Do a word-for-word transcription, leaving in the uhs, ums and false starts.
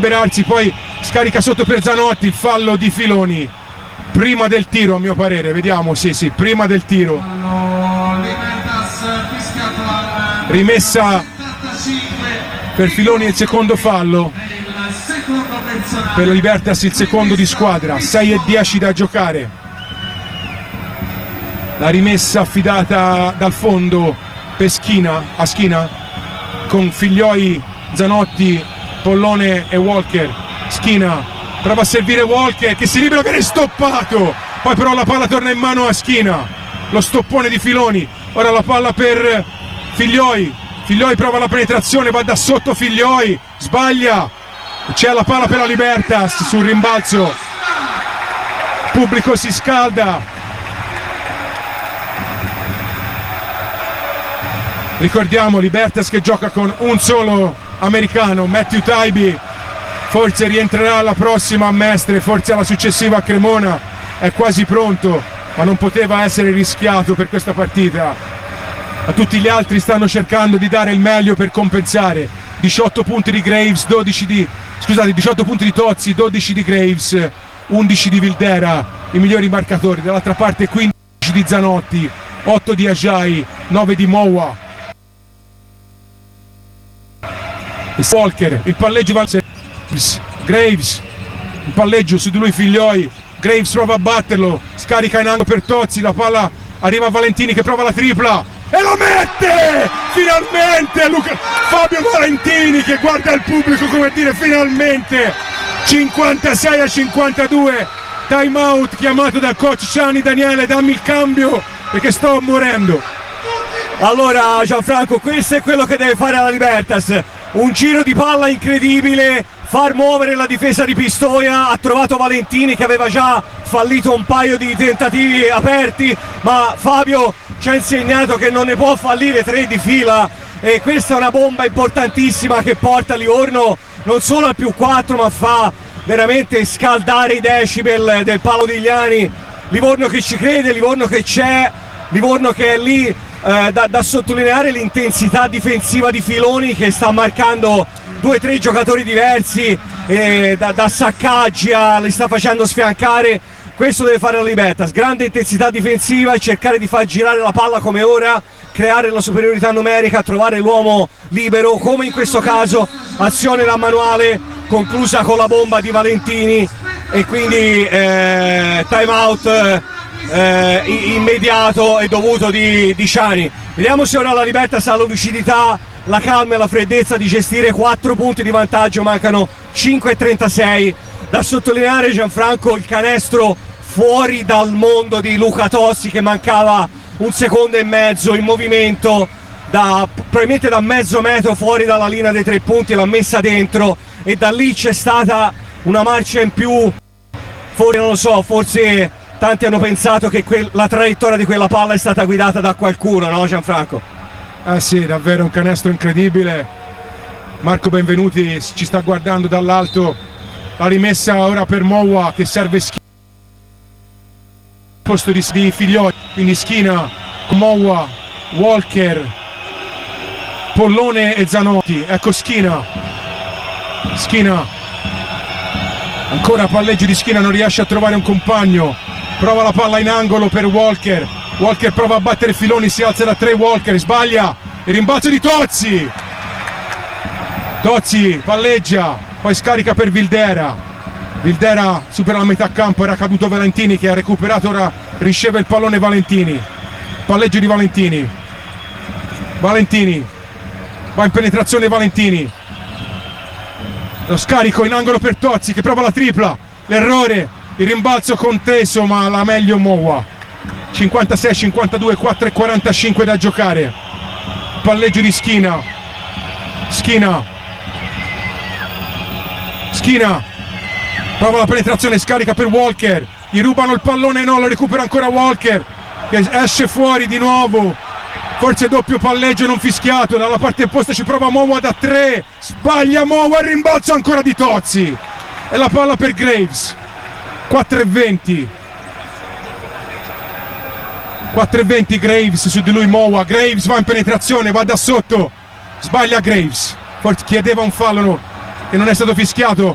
liberarsi, poi scarica sotto per Zanotti, il fallo di Filoni prima del tiro a mio parere, vediamo, sì sì, prima del tiro. Rimessa per Filoni il secondo fallo per la Libertas, il secondo di squadra. Sei e dieci da giocare, la rimessa affidata dal fondo per Schina, a Schina con Figlioi, Zanotti, Pollone e Walker. Schina prova a servire Walker che si libera, viene stoppato, poi però la palla torna in mano a Schina, lo stoppone di Filoni. Ora la palla per Figlioi, Figlioi prova la penetrazione, va da sotto Figlioi, sbaglia, c'è la palla per la Libertas sul rimbalzo, il pubblico si scalda. Ricordiamo Libertas che gioca con un solo americano, Matthew Taibi, forse rientrerà alla prossima a Mestre, forse alla successiva a Cremona, è quasi pronto, ma non poteva essere rischiato per questa partita. A tutti gli altri stanno cercando di dare il meglio per compensare. diciotto punti di Graves, dodici di scusate, diciotto punti di Tozzi, dodici di Graves, undici di Vildera, i migliori marcatori. Dall'altra parte quindici di Zanotti, otto di Ajay, nove di Mowa. Walker, il palleggio va Graves, il palleggio su di lui Figlioi, Graves prova a batterlo, scarica in angolo per Tozzi, la palla arriva a Valentini che prova la tripla e la mette! Finalmente Luca, Fabio Valentini che guarda il pubblico come dire finalmente. Cinquantasei a cinquantadue, time out chiamato dal coach Ciani. Daniele, dammi il cambio perché sto morendo. Allora Gianfranco, questo è quello che deve fare la Libertas, un giro di palla incredibile, far muovere la difesa di Pistoia. Ha trovato Valentini che aveva già fallito un paio di tentativi aperti, ma Fabio ci ha insegnato che non ne può fallire tre di fila, e questa è una bomba importantissima che porta Livorno non solo al più quattro, ma fa veramente scaldare i decibel del Paolo Digliani. Livorno che ci crede, Livorno che c'è, Livorno che è lì. Eh, da, da sottolineare l'intensità difensiva di Filoni che sta marcando due o tre giocatori diversi, eh, da, da saccaggi a, li sta facendo sfiancare. Questo deve fare la Libertas, grande intensità difensiva e cercare di far girare la palla come ora, creare la superiorità numerica, trovare l'uomo libero, come in questo caso azione da manuale conclusa con la bomba di Valentini, e quindi eh, time out Eh, immediato e dovuto di, di Ciani. Vediamo se ora la Libertas ha la lucidità, la calma e la freddezza di gestire quattro punti di vantaggio. Mancano cinque e trentasei. Da sottolineare, Gianfranco, il canestro fuori dal mondo di Luca Tozzi che mancava un secondo e mezzo in movimento, da, probabilmente da mezzo metro fuori dalla linea dei tre punti, l'ha messa dentro e da lì c'è stata una marcia in più. Forse non lo so, forse tanti hanno pensato che que- la traiettoria di quella palla è stata guidata da qualcuno, no Gianfranco? Eh sì, davvero un canestro incredibile. Marco Benvenuti ci sta guardando dall'alto. La rimessa ora per Mowa che serve Schina posto di, di Figlioli, quindi Schina, Mowa, Walker, Pollone e Zanotti. Ecco Schina, Schina ancora palleggio di Schina, non riesce a trovare un compagno. Prova la palla in angolo per Walker, Walker prova a battere Filoni, si alza da tre, Walker sbaglia, il rimbalzo di Tozzi, Tozzi palleggia, poi scarica per Vildera, Vildera supera la metà campo, era caduto Valentini che ha recuperato, ora riceve il pallone Valentini, palleggio di Valentini, Valentini, va in penetrazione Valentini, lo scarico in angolo per Tozzi che prova la tripla, l'errore. Il rimbalzo conteso ma la meglio Mowa. cinquantasei cinquantadue, quattro e quarantacinque da giocare. Palleggio di Schina. Schina. Schina. Prova la penetrazione, scarica per Walker. Gli rubano il pallone, no, lo recupera ancora Walker che esce fuori di nuovo. Forse doppio palleggio non fischiato. Dalla parte opposta ci prova Mowa da tre. Sbaglia Mowa, il rimbalzo ancora di Tozzi. E la palla per Graves. quattro e venti quattro e venti Graves su di lui Mowa. Graves va in penetrazione, va da sotto, sbaglia Graves, forse chiedeva un fallo che non è stato fischiato.